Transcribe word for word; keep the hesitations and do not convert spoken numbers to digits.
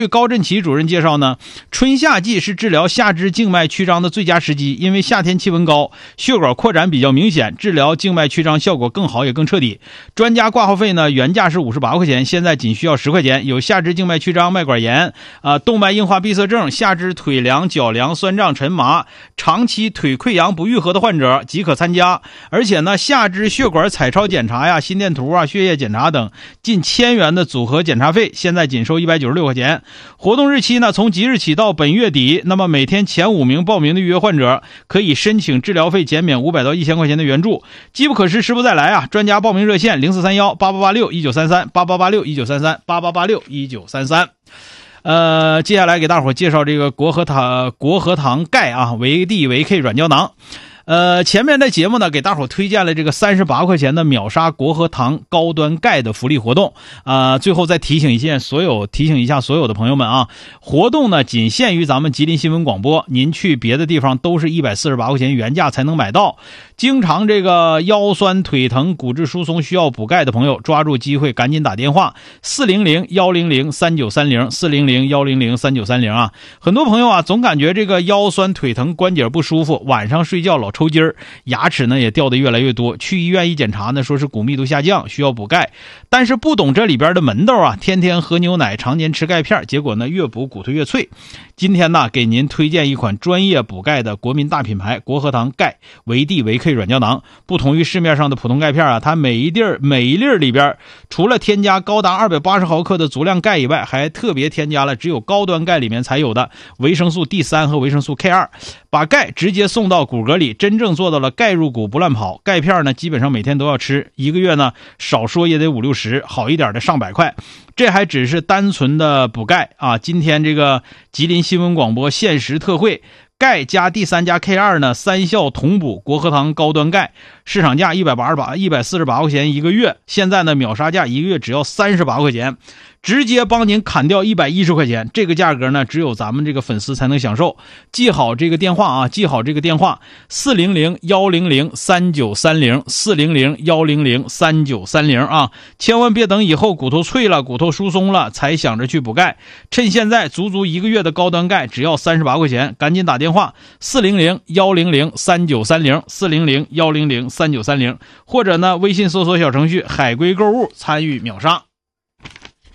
据高振奇主任介绍呢，春夏季是治疗下肢静脉曲张的最佳时机，因为夏天气温高，血管扩展比较明显，治疗静脉曲张效果更好也更彻底。专家挂号费呢，原价是五十八块钱，现在仅需要十块钱。有下肢静脉曲张、脉管炎、啊、呃、动脉硬化闭塞症、下肢腿凉、脚凉、酸胀、沉麻、长期腿溃疡不愈合的患者即可参加。而且呢，下肢血管彩超检查呀、心电图啊、血液检查等近千元的组合检查费，现在仅收一百九十六块钱。活动日期呢，从即日起到本月底。那么每天前五名报名的预约患者可以申请治疗费减免五百到一千块钱的援助。机不可失，时不再来啊！专家报名热线零四三一八八八六一九三三八八八六一九三三八八八六一九三三。呃，接下来给大伙介绍这个国和堂国和堂钙啊，维 D 维 K 软胶囊。呃，前面的节目呢，给大伙推荐了这个三十八块钱的秒杀国和堂高端钙的福利活动啊、呃。最后再提醒一下所有提醒一下所有的朋友们啊，活动呢仅限于咱们吉林新闻广播，您去别的地方都是一百四十八块钱原价才能买到。经常这个腰酸腿疼、骨质疏松需要补钙的朋友，抓住机会赶紧打电话四零零一零零三九三零四零零一零零三九三零啊。很多朋友啊总感觉这个腰酸腿疼、关节不舒服，晚上睡觉老抽筋儿，牙齿呢也掉得越来越多，去医院一检查呢说是骨密度下降，需要补钙，但是不懂这里边的门道啊，天天喝牛奶，常年吃钙片，结果呢越补骨头越脆。今天呢给您推荐一款专业补钙的国民大品牌国和堂钙维 D 维 K 软胶囊。不同于市面上的普通钙片啊，它每一粒每一粒里边除了添加高达二百八十毫克的足量钙以外，还特别添加了只有高端钙里面才有的维生素 D 三 和维生素 K 二， 把钙直接送到骨骼里，真正做到了钙入骨不乱跑。钙片呢基本上每天都要吃，一个月呢少说也得五六十，好一点的上百块。这还只是单纯的补钙啊！今天这个吉林新闻广播限时特惠，钙加 D 三 加 K 二 呢三效同补国和堂高端钙，市场价一百八十八一百四十八块钱一个月，现在呢秒杀价一个月只要三十八块钱，直接帮您砍掉一百一十块钱。这个价格呢只有咱们这个粉丝才能享受。记好这个电话啊，记好这个电话四零零一零零三九三零 四零零一零零三九三零啊，千万别等以后骨头脆了、骨头疏松了才想着去补钙，趁现在足足一个月的高端钙只要三十八块钱，赶紧打电话四零零一零零三九三零 四零零一零零三九三零，或者呢微信搜索小程序海龟购物参与秒杀。